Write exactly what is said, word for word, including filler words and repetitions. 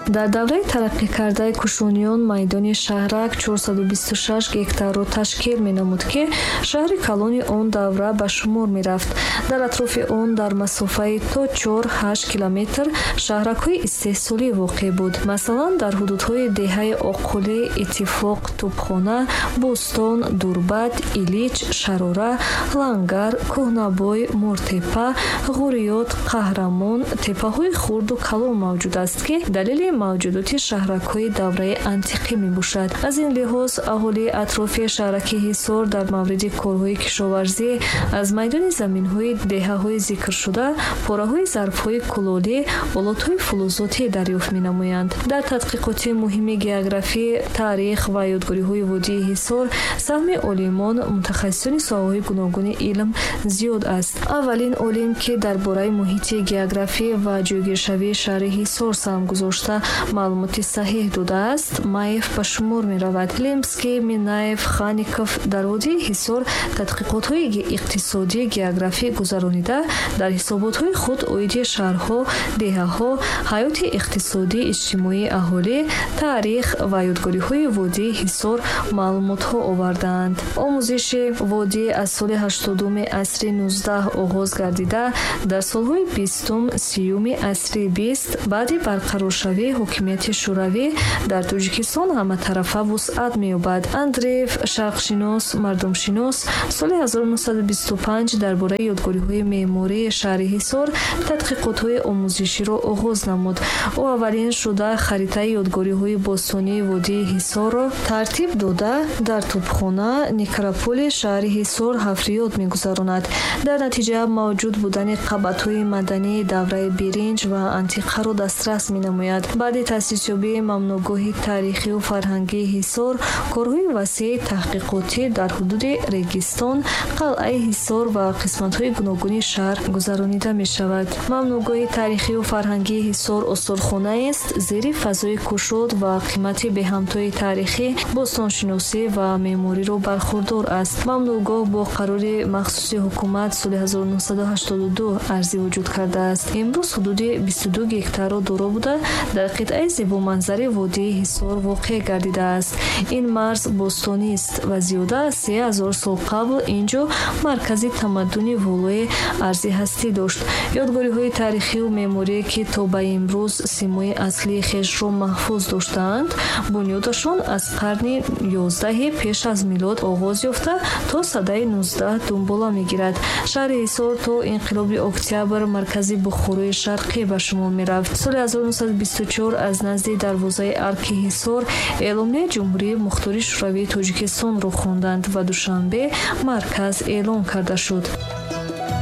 дар давраи тараққикардаи кушуниён майдони шаҳрак чорсаду бисту шаш гектарро ташкил менамуд, ки шаҳри калони он давра ба шумор мерафт. дар атрофи он дар масофаи то чор ҳашт километр шаҳракҳои истеҳсолӣ воқеъ буд. масалан дар ҳудудҳои деҳаи Оққулӣ, Иттифоқ, Тӯбхона, Бӯстон, Дурбат, Илич, Шарора, Лангар, Кӯҳнабой, Мортепа, Ғуриёт, Қаҳрамон, теппаҳои хурду калон мавҷуд аст, ки далели мавҷудоти шаҳракҳои давраи антиқӣ мебошад. аз ин лиҳоз аҳолии атрофи шаҳраки Ҳисор дар мавриди корҳои кишоварзӣ аз майдони заминҳои деҳаҳои зикршуда пораҳои зарфҳои кулолӣ, олотҳои фулузотӣ дарёфт менамоянд. дар тадқиқоти муҳими географӣ, таърих ва ёдгориҳои водии Ҳисор саҳми олимон, мутахассисони соҳаҳои гуногуни илм зиёд аст. аввалин олим, ки дар бораи муҳити географӣ ва ҷойгиршавии шаҳри Ҳисор саҳм гузошта маълумоти саҳеҳ додааст, Маев ба шумор меравад. Лемский, Минаев, Хаников дар водии Ҳисор тадқиқотҳои иқтисодӣ, географӣ гузаронида, дар ҳисоботҳои худ оиди шаҳрҳо, деҳаҳо, ҳаёти иқтисодӣ, иҷтимоии аҳолӣ, таърих ва ёдгориҳои водии Ҳисор маълумотҳо овардаанд. омӯзиши водӣ аз соли ҳаштодуми асри нуздаҳ оғоз гардида, дар солҳои бистум, сиюми асри бист баъди барқароршавии ҳокимияти шӯравӣ дар Тоҷикистон ҳаматарафа вусъат меёбад. Андреев, шарқшинос, мардумшинос, соли ҳазору нуҳсаду бисту панҷ дар бораи ёдгориҳои меъмории шаҳри Ҳисор тадқиқотҳои омӯзиширо оғоз намуд. ӯ аввалин шуда харитаи ёдгориҳои бостонии водии Ҳисорро тартиб дода, дар Тӯбхона, некрополи шаҳри Ҳисор ҳафриёд мегузаронад. дар натиҷа мавҷуд будани қабатҳои мадании давраи биринҷ ва антиқаро дастрас менамояд. баъди таъсисёбии мамнӯъгоҳи таърихию фарҳангии Ҳисор, корҳои васеъи таҳқиқотӣ дар ҳудуди регистон, қалъаи Ҳисор ва қисматҳои гуногуни шаҳр гузаронида мешавад. мамнӯъгоҳи таърихию фарҳангии Ҳисор осторхонаест зери фазои кушод ва қимати беҳамтои таърихӣ, бостоншиносӣ ва меъмориро бархурдор аст. мамнӯъгоҳ бо қарори махсуси ҳукумат соли ҳазору нуҳсаду ҳаштоду ду арзӣ вуҷуд кардааст. имрӯз ҳудуди бисту ду гектарро доро буда, дар қитъаи зебоманзари водии Ҳисор воқеъ гардидааст. ин марз бостонист ва зиёда аз се ҳазор сол қабл инҷо маркази тамаддуни волои арзиҳастӣ дошт. ёдгориҳои таърихию меъморие, ки то ба имрӯз симои аслии хешро маҳфуз доштаанд, бунёдашон аз қарни ёздаҳи пеш аз милод оғоз ёфта то садаи нуздаҳ дунбола мегирад. шаҳри Ҳисор то инқилоби октябр маркази бухорои шарқӣ ба шумор мерафт. соли ҳазору нуҳсаду бисту чор аз назди дарвозаи арки Ҳисор эъломияи ҷумҳурии мухтории шӯравии Тоҷикистонро хонданд ва душанбе марказ эълон карда шуд.